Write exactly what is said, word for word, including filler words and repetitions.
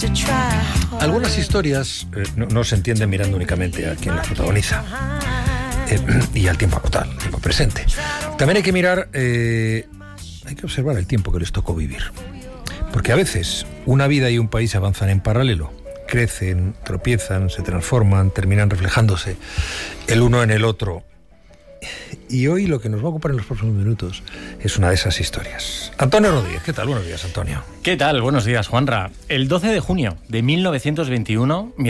Algunas historias eh, no, no se entienden mirando únicamente a quien las protagoniza eh, y al tiempo actual, al tiempo presente. También hay que mirar, eh, hay que observar el tiempo que les tocó vivir. Porque a veces una vida y un país avanzan en paralelo, crecen, tropiezan, se transforman, terminan reflejándose el uno en el otro. Y hoy lo que nos va a ocupar en los próximos minutos es una de esas historias. Antonio Rodríguez, ¿qué tal? Buenos días, Antonio. ¿Qué tal? Buenos días, Juanra. El doce de junio de mil novecientos veintiuno...